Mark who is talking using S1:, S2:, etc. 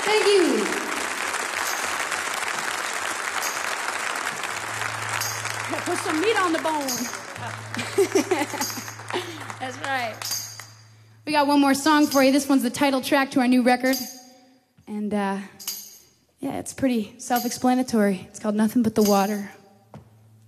S1: Thank you. Put some meat on the bone. That's right. We got one more song for you. This one's the title track to our new record. And yeah, it's pretty self-explanatory. It's called Nothing But the Water.